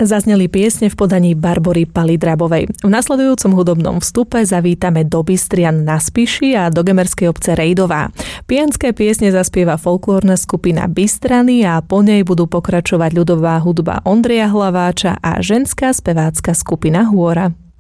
Zazneli piesne v podaní Barbory Palidrabovej. V nasledujúcom hudobnom vstupe zavítame do Bystrian na Spiši a do gemerskej obce Rejdová. Pijanské piesne zaspieva folklórna skupina Bystrany a po nej budú pokračovať ľudová hudba Ondreja Hlaváča a ženská spevácka skupina Hôra.